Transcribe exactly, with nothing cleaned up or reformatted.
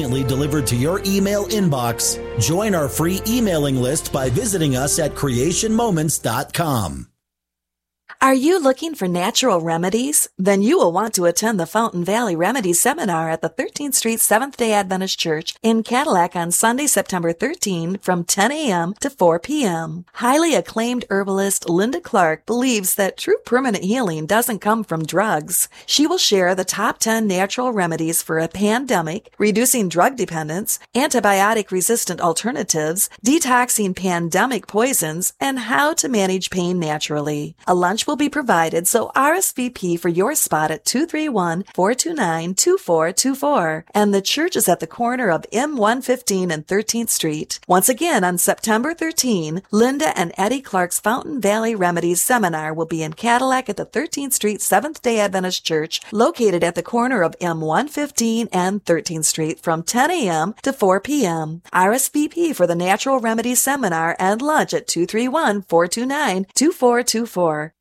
conveniently delivered to your email inbox. Join our free emailing list by visiting us at creation moments dot com. Are you looking for natural remedies? Then you will want to attend the Fountain Valley Remedies Seminar at the thirteenth Street Seventh-day Adventist Church in Cadillac on Sunday, September thirteenth from ten a.m. to four p.m. Highly acclaimed herbalist Linda Clark believes that true permanent healing doesn't come from drugs. She will share the top ten natural remedies for a pandemic, reducing drug dependence, antibiotic-resistant alternatives, detoxing pandemic poisons, and how to manage pain naturally. A lunch will be provided, so R S V P for your spot at two three one, four two nine, two four two four. And the church is at the corner of M one fifteen and thirteenth Street. Once again, on September thirteenth, Linda and Eddie Clark's Fountain Valley Remedies Seminar will be in Cadillac at the thirteenth Street Seventh-day Adventist Church, located at the corner of M one fifteen and thirteenth Street from ten a.m. to four p.m. R S V P for the Natural Remedies Seminar and lunch at two three one, four two nine, two four two four.